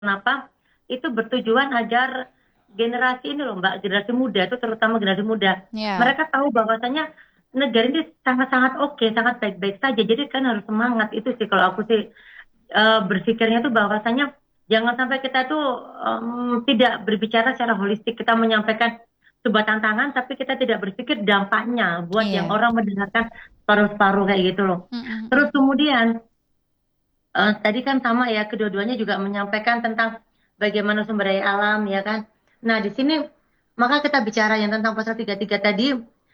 Kenapa? Itu bertujuan agar generasi ini loh Mbak, generasi muda itu terutama generasi muda, Ya, mereka tahu bahwasanya negara ini sangat-sangat oke, sangat baik-baik saja. Jadi kan harus semangat itu sih kalau aku sih berpikirnya tuh bahwasanya jangan sampai kita tuh tidak berbicara secara holistik. Kita menyampaikan sebuah tantangan, tapi kita tidak berpikir dampaknya buat yang iya. orang mendengarkan separuh-separuh kayak gitu loh. Mm, mm, Terus mm. kemudian tadi kan sama ya, kedua-duanya juga menyampaikan tentang bagaimana sumber daya alam ya kan. Nah di sini maka kita bicara yang tentang pasal 33 tadi,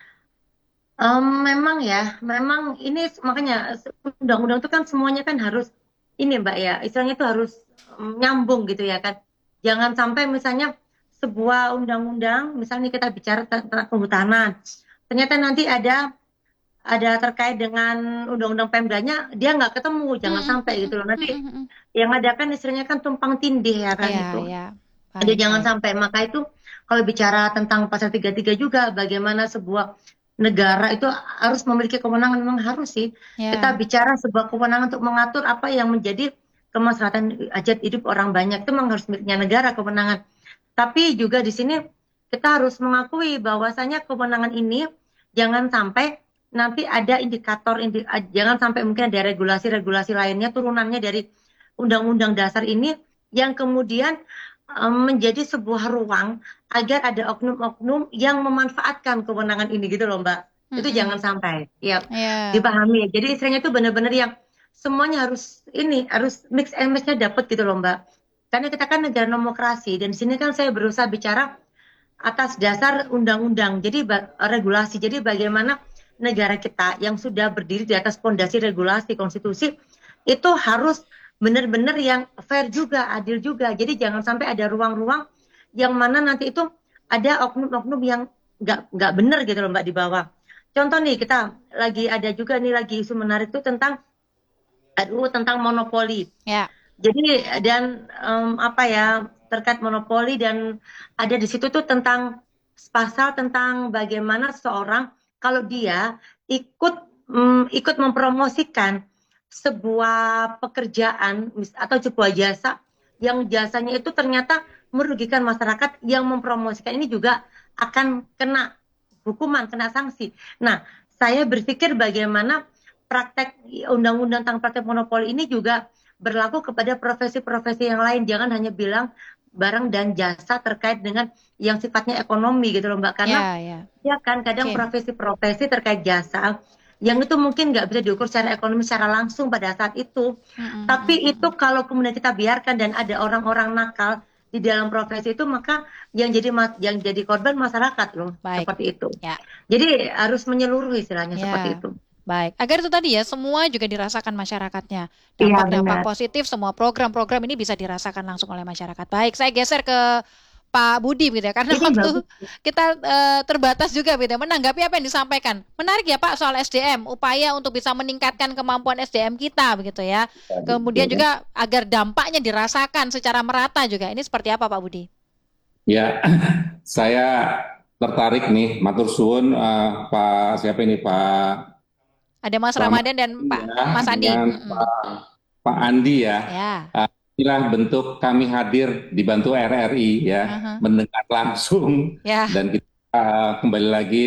memang ya, memang ini makanya undang-undang itu kan semuanya kan harus ini Mbak ya, istilahnya itu harus nyambung gitu ya kan. Jangan sampai misalnya sebuah undang-undang, misalnya kita bicara tentang kehutanan, ternyata nanti ada terkait dengan undang-undang Pemdanya, dia nggak ketemu, Mm, jangan mm, sampai mm, gitu loh. mm, Nanti mm, mm. yang ada kan istilahnya kan tumpang tindih ya kan Iya, itu. iya. Jadi Baik, jangan baik. sampai, maka itu kalau bicara tentang pasal 33 juga, bagaimana sebuah negara itu harus memiliki kewenangan, memang harus sih. Kita Ya, bicara sebuah kewenangan untuk mengatur apa yang menjadi kemaslahatan hajat hidup orang banyak, itu memang harus miliknya negara kewenangan. Tapi juga di sini kita harus mengakui bahwasanya kewenangan ini jangan sampai nanti ada jangan sampai mungkin ada regulasi-regulasi lainnya turunannya dari Undang-Undang Dasar ini yang kemudian menjadi sebuah ruang agar ada oknum-oknum yang memanfaatkan kewenangan ini gitu loh Mbak. mm, Itu jangan mm. sampai, ya Ya, dipahami. Jadi istilahnya itu benar-benar yang semuanya harus mix and match-nya dapat gitu loh Mbak. Karena kita kan negara demokrasi dan di sini kan saya berusaha bicara atas dasar undang-undang. Jadi regulasi. Jadi bagaimana negara kita yang sudah berdiri di atas fondasi regulasi konstitusi itu harus benar-benar yang fair juga, adil juga. Jadi jangan sampai ada ruang-ruang yang mana nanti itu ada oknum-oknum yang nggak benar gitu loh Mbak di bawah. Contoh nih kita lagi ada juga nih lagi isu menarik tuh tentang RUU tentang monopoli. ya. Jadi dan apa ya terkait monopoli dan ada di situ tuh tentang pasal tentang bagaimana seorang kalau dia ikut ikut mempromosikan sebuah pekerjaan atau sebuah jasa yang jasanya itu ternyata merugikan masyarakat yang mempromosikan ini juga akan kena hukuman, kena sanksi. Nah, saya berpikir bagaimana praktek undang-undang tentang praktek monopoli ini juga berlaku kepada profesi-profesi yang lain. Jangan hanya bilang barang dan jasa terkait dengan yang sifatnya ekonomi gitu loh Mbak. Karena Ya, ya. ya kan kadang Oke. profesi-profesi terkait jasa yang itu mungkin nggak bisa diukur secara ekonomi secara langsung pada saat itu. Mm, mm, Tapi mm, mm, itu mm. kalau kemudian kita biarkan dan ada orang-orang nakal di dalam profesi itu maka yang jadi korban masyarakat loh Baik. seperti itu. Ya, Jadi harus menyeluruh istilahnya seperti ya. itu. Baik. Agar itu tadi ya, semua juga dirasakan masyarakatnya. Iya Dampak-dampak benar. positif, semua program-program ini bisa dirasakan langsung oleh masyarakat. Baik, saya geser ke Pak Budi gitu ya, karena Ini waktu bagus. kita terbatas juga gitu ya, menanggapi apa yang disampaikan. Menarik ya Pak soal SDM, upaya untuk bisa meningkatkan kemampuan SDM kita begitu ya. Kemudian juga agar dampaknya dirasakan secara merata juga. Ini seperti apa Pak Budi? Ya, saya tertarik nih, matur suwun Pak siapa ini Pak Ada Mas Ramadan dan Ramadhan Pak ya Mas Andi. dengan Mm-mm. Pak Andi ya. Ya. Inilah bentuk kami hadir dibantu RRI ya, Aha. mendengar langsung Ya. dan kita kembali lagi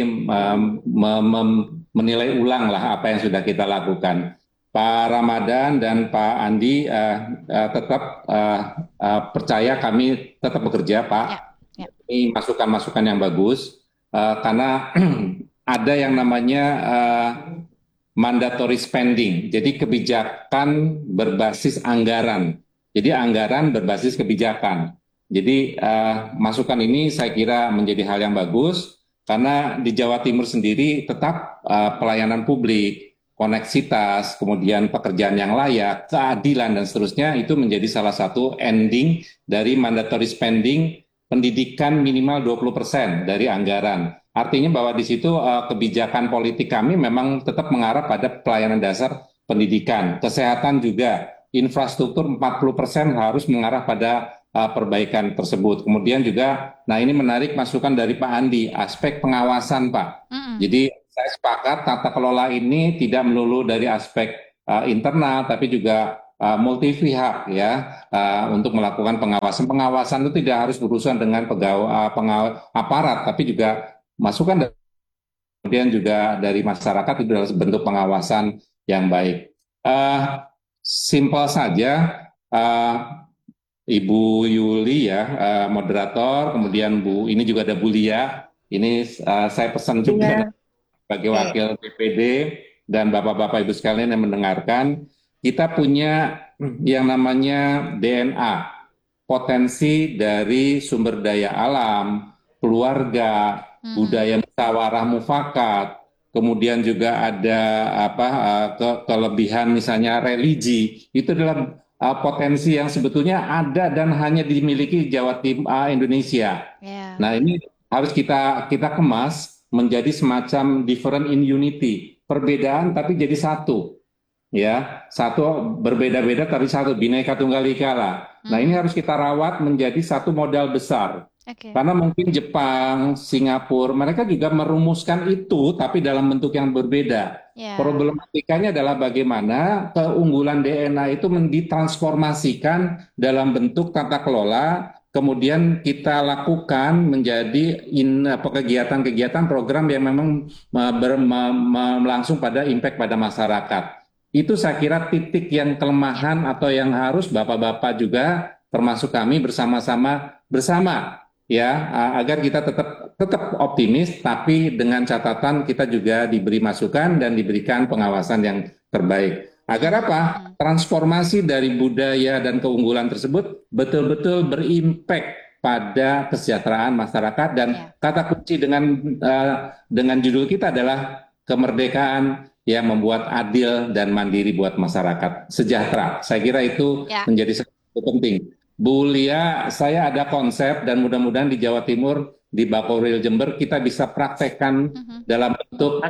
menilai ulang lah apa yang sudah kita lakukan. Pak Ramadan dan Pak Andi tetap percaya kami tetap bekerja Ya. Pak. Ya. Ini masukan-masukan yang bagus karena ada yang namanya mandatory spending, jadi kebijakan berbasis anggaran. Jadi anggaran berbasis kebijakan. Jadi masukan ini saya kira menjadi hal yang bagus karena di Jawa Timur sendiri tetap pelayanan publik, koneksitas, kemudian pekerjaan yang layak, keadilan dan seterusnya itu menjadi salah satu ending dari mandatory spending pendidikan minimal 20% dari anggaran. Artinya bahwa di situ kebijakan politik kami memang tetap mengarah pada pelayanan dasar pendidikan, kesehatan juga, infrastruktur 40% harus mengarah pada perbaikan tersebut. Kemudian juga, nah ini menarik masukan dari Pak Andi, aspek pengawasan Pak. Mm-mm. Jadi saya sepakat tata kelola ini tidak melulu dari aspek internal, tapi juga multi pihak ya untuk melakukan pengawasan. Pengawasan itu tidak harus berurusan dengan aparat, tapi juga masukan kemudian juga dari masyarakat itu adalah bentuk pengawasan yang baik. Simpel saja, uh, Ibu Yuli ya, moderator, kemudian ini juga ada Bu Lia. Ini saya pesan juga Iya. sebagai wakil DPD dan Bapak-Bapak Ibu sekalian yang mendengarkan, kita punya yang namanya DNA, potensi dari sumber daya alam, keluarga, budaya musyawarah mufakat, kemudian juga ada kelebihan misalnya religi, itu adalah potensi yang sebetulnya ada dan hanya dimiliki Jawa Timur Indonesia. Ya. Nah, ini harus kita kemas menjadi semacam different in unity, perbedaan tapi jadi satu, ya, satu berbeda-beda tapi satu, Bhinneka Tunggal Ika lah. Nah, ini harus kita rawat menjadi satu modal besar. Oke. Karena mungkin Jepang, Singapura, mereka juga merumuskan itu, tapi dalam bentuk yang berbeda. Ya. Problematikanya adalah bagaimana keunggulan DNA itu ditransformasikan dalam bentuk tata kelola, kemudian kita lakukan menjadi kegiatan-kegiatan program yang memang langsung pada impact pada masyarakat. Itu saya kira titik yang kelemahan atau yang harus Bapak-Bapak juga, termasuk kami bersama-sama ya, agar kita tetap optimis, tapi dengan catatan kita juga diberi masukan dan diberikan pengawasan yang terbaik. Agar apa? Transformasi dari budaya dan keunggulan tersebut betul-betul berimpact pada kesejahteraan masyarakat, dan kata kunci dengan judul kita adalah kemerdekaan yang membuat adil dan mandiri buat masyarakat sejahtera. Saya kira itu menjadi sesuatu penting. Bu Lia, saya ada konsep dan mudah-mudahan di Jawa Timur, di Bakorwil Jember, kita bisa praktekkan dalam bentuk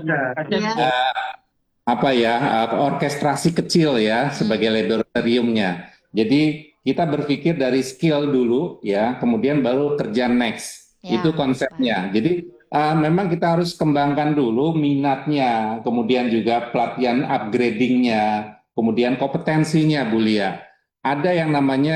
orkestrasi kecil ya, sebagai laboratoriumnya. Jadi kita berpikir dari skill dulu ya, kemudian baru kerja next. Itu konsepnya. Jadi memang kita harus kembangkan dulu minatnya, kemudian juga pelatihan upgradingnya, kemudian kompetensinya, Bu Lia. Ada yang namanya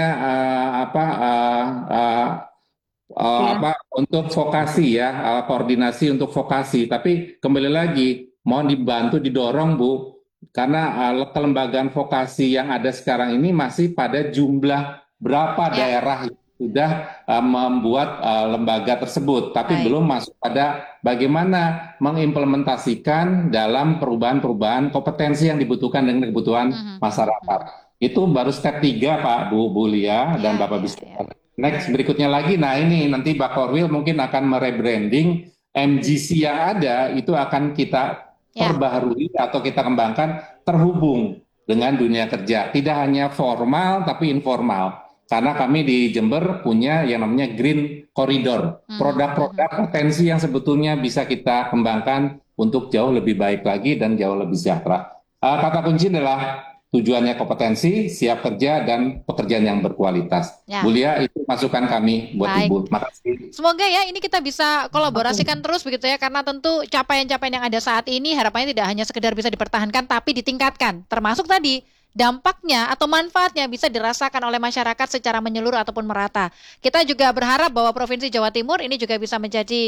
untuk vokasi ya, koordinasi untuk vokasi. Tapi kembali lagi, mohon dibantu didorong Bu, karena kelembagaan vokasi yang ada sekarang ini masih pada jumlah berapa daerah yang sudah membuat lembaga tersebut, tapi belum masuk pada bagaimana mengimplementasikan dalam perubahan-perubahan kompetensi yang dibutuhkan dengan kebutuhan masyarakat. Itu baru step 3 Pak, Bu Lia dan Bapak bisa. Next berikutnya lagi, nah ini nanti Bakorwil mungkin akan merebranding MGC yang ada, itu akan kita perbaharui atau kita kembangkan terhubung dengan dunia kerja. Tidak hanya formal tapi informal. Karena kami di Jember punya yang namanya Green Corridor, produk-produk potensi yang sebetulnya bisa kita kembangkan untuk jauh lebih baik lagi dan jauh lebih sejahtera. Kata kunci adalah tujuannya kompetensi, siap kerja, dan pekerjaan yang berkualitas. Bu Lia, itu masukan kami buat Ibu. Makasih. Semoga ya ini kita bisa kolaborasikan terus begitu ya, karena tentu capaian-capaian yang ada saat ini harapannya tidak hanya sekedar bisa dipertahankan tapi ditingkatkan. Termasuk tadi dampaknya atau manfaatnya bisa dirasakan oleh masyarakat secara menyeluruh ataupun merata. Kita juga berharap bahwa Provinsi Jawa Timur ini juga bisa menjadi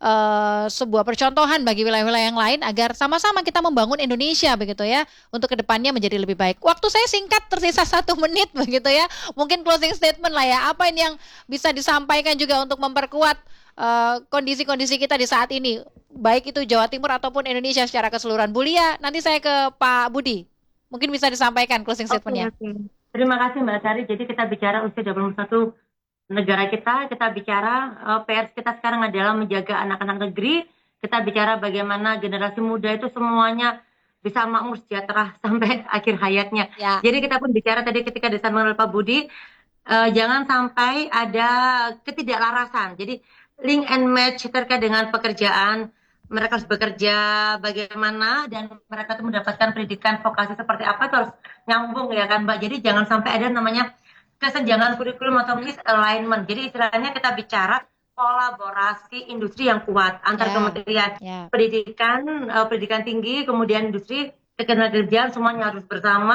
sebuah percontohan bagi wilayah-wilayah yang lain agar sama-sama kita membangun Indonesia begitu ya, untuk kedepannya menjadi lebih baik. Waktu saya singkat, tersisa 1 menit begitu ya. Mungkin closing statement lah ya. Apa ini yang bisa disampaikan juga untuk memperkuat kondisi-kondisi kita di saat ini, baik itu Jawa Timur ataupun Indonesia secara keseluruhan. Bu Lia, nanti saya ke Pak Budi. Mungkin bisa disampaikan closing statement-nya. Terima kasih Mbak Sari. Jadi kita bicara usia 21 negara kita bicara PR kita sekarang adalah menjaga anak-anak negeri. Kita bicara bagaimana generasi muda itu semuanya bisa makmur sejahtera sampai akhir hayatnya. Jadi kita pun bicara tadi ketika disampaikan oleh Pak Budi, jangan sampai ada ketidaklarasan. Jadi link and match terkait dengan pekerjaan. Mereka harus bekerja bagaimana dan mereka itu mendapatkan pendidikan vokasi seperti apa, itu harus nyambung ya kan Mbak. Jadi jangan sampai ada namanya kesenjangan kurikulum atau misalignment. Jadi istilahnya kita bicara kolaborasi industri yang kuat antar kementerian pendidikan tinggi, kemudian industri, ketenagakerjaan, semuanya harus bersama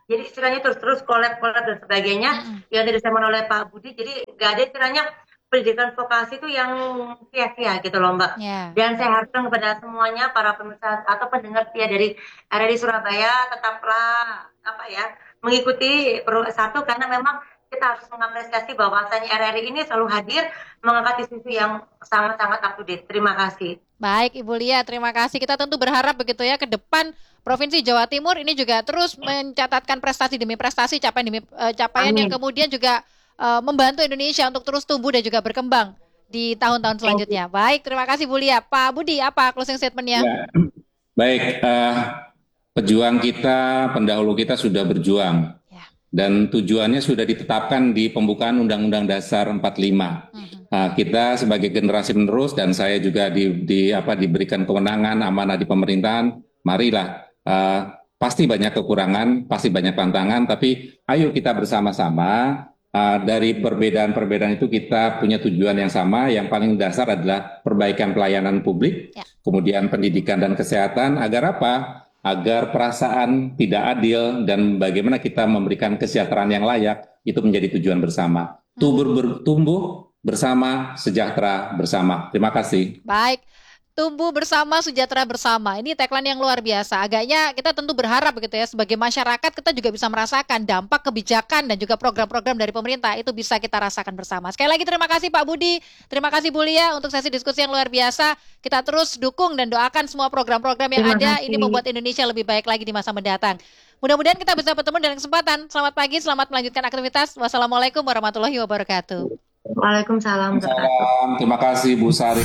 Jadi istilahnya terus-terus collab dan sebagainya yang disampaikan oleh Pak Budi. Jadi nggak ada istilahnya pendidikan vokasi itu yang sia-sia gitu loh Mbak. Ya. Dan saya harapkan kepada semuanya para pemirsa atau pendengar setia dari RRI Surabaya tetaplah mengikuti satu karena memang kita harus mengapresiasi bahwasanya RRI ini selalu hadir mengangkat isu yang sangat-sangat up to date. Terima kasih. Baik Ibu Lia, terima kasih. Kita tentu berharap begitu ya ke depan Provinsi Jawa Timur ini juga terus mencatatkan prestasi demi prestasi, capaian demi capaian yang kemudian juga membantu Indonesia untuk terus tumbuh dan juga berkembang di tahun-tahun selanjutnya. Baik, terima kasih Bu Lia. Pak Budi, apa closing statement-nya? Ya. Baik, pejuang kita, pendahulu kita sudah berjuang. Ya. Dan tujuannya sudah ditetapkan di pembukaan Undang-Undang Dasar 45. Kita sebagai generasi penerus dan saya juga diberikan kewenangan amanah di pemerintahan, marilah. Pasti banyak kekurangan, pasti banyak tantangan, tapi ayo kita bersama-sama dari perbedaan-perbedaan itu kita punya tujuan yang sama. Yang paling dasar adalah perbaikan pelayanan publik, kemudian pendidikan dan kesehatan. Agar apa? Agar perasaan tidak adil dan bagaimana kita memberikan kesejahteraan yang layak itu menjadi tujuan bersama. Tumbuh bersama, sejahtera bersama. Terima kasih. Baik. Tumbuh bersama, sejahtera bersama. Ini tagline yang luar biasa. Agaknya kita tentu berharap begitu ya, sebagai masyarakat kita juga bisa merasakan dampak kebijakan dan juga program-program dari pemerintah. Itu bisa kita rasakan bersama. Sekali lagi terima kasih Pak Budi, terima kasih Bu Lia untuk sesi diskusi yang luar biasa. Kita terus dukung dan doakan semua program-program yang ada. Ini membuat Indonesia lebih baik lagi di masa mendatang. Mudah-mudahan kita bisa bertemu dalam kesempatan. Selamat pagi, selamat melanjutkan aktivitas. Wassalamualaikum warahmatullahi wabarakatuh. Waalaikumsalam. Terima kasih Bu Sari.